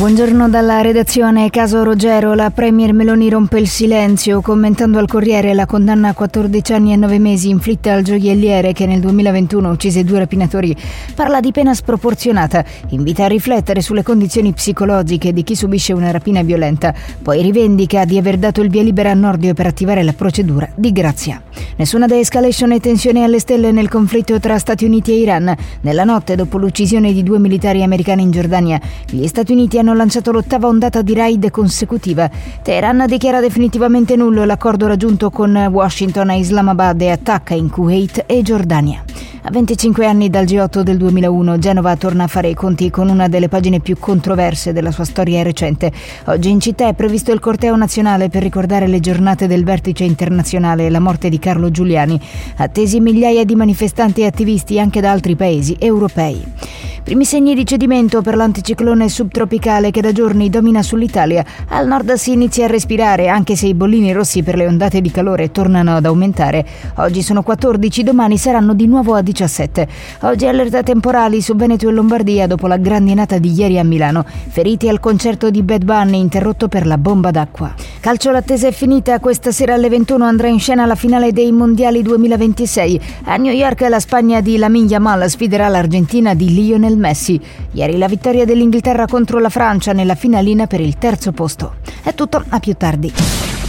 Buongiorno dalla redazione. Caso Ruggero, la premier Meloni rompe il silenzio commentando al Corriere la condanna a 14 anni e 9 mesi inflitta al gioielliere che nel 2021 uccise 2 rapinatori. Parla di pena sproporzionata, invita a riflettere sulle condizioni psicologiche di chi subisce una rapina violenta, poi rivendica di aver dato il via libera a Nordio per attivare la procedura di grazia. Nessuna de-escalation e tensione alle stelle nel conflitto tra Stati Uniti e Iran. Nella notte dopo l'uccisione di 2 militari americani in Giordania, gli Stati Uniti hanno lanciato l'8ª ondata di raid consecutiva. Teheran dichiara definitivamente nullo l'accordo raggiunto con Washington a Islamabad e attacca in Kuwait e Giordania. A 25 anni dal G8 del 2001, Genova torna a fare i conti con una delle pagine più controverse della sua storia recente. Oggi in città è previsto il corteo nazionale per ricordare le giornate del vertice internazionale e la morte di Carlo Giuliani. Attesi migliaia di manifestanti e attivisti anche da altri paesi europei. Primi segni di cedimento per l'anticiclone subtropicale che da giorni domina sull'Italia. Al nord si inizia a respirare, anche se i bollini rossi per le ondate di calore tornano ad aumentare. Oggi sono 14, domani saranno di nuovo a 17. Oggi allerta temporali su Veneto e Lombardia dopo la grandinata di ieri a Milano. Feriti al concerto di Bad Bunny interrotto per la bomba d'acqua. Calcio, l'attesa è finita. Questa sera alle 21 andrà in scena la finale dei Mondiali 2026. A New York la Spagna di Lamine Yamal sfiderà l'Argentina di Lionel Messi. Ieri la vittoria dell'Inghilterra contro la Francia nella finalina per il terzo posto. È tutto, a più tardi.